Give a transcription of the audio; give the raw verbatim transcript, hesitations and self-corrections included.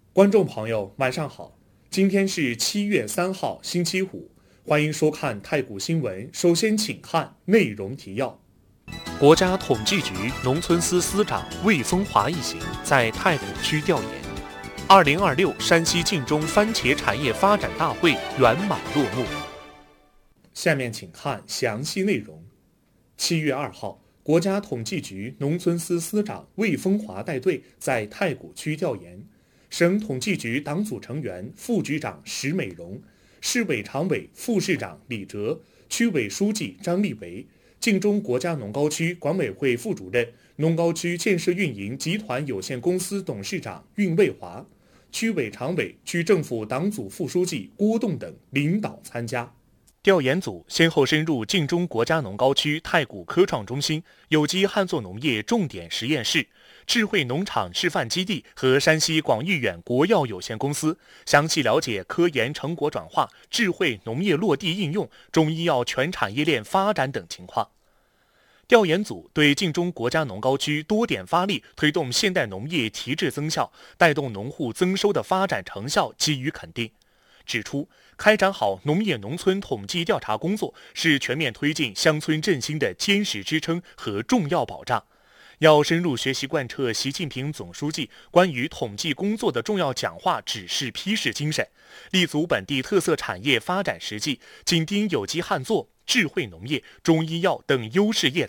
观众朋友，晚上好！今天是七月三号，星期五，欢迎收看太谷新闻。首先，请看内容提要：国家统计局农村司司长魏风华一行在太谷区调研。二零二六山西晋中番茄产业发展大会圆满落幕。下面请看详细内容。七月二号，国家统计局农村司司长魏风华带队在太谷区调研。省统计局党组成员、副局长石美荣，市委常委、副市长李哲，区委书记张立维，晋中国家农高区管委会副主任、农高区建设运营集团有限公司董事长运卫华，区委常委、区政府党组副书记郭栋等领导参加。调研组先后深入晋中国家农高区太谷科创中心、有机旱作农业重点实验室、智慧农场示范基地和山西广誉远国药有限公司，详细了解科研成果转化、智慧农业落地应用、中医药全产业链发展等情况。调研组对晋中国家农高区多点发力推动现代农业提质增效、带动农户增收的发展成效给予肯定，指出开展好农业农村统计调查工作是全面推进乡村振兴的坚实支撑和重要保障，要深入学习贯彻习近平总书记关于统计工作的重要讲话指示批示精神，立足本地特色产业发展实际，紧盯有机旱作、智慧农业、中医药等优势业态。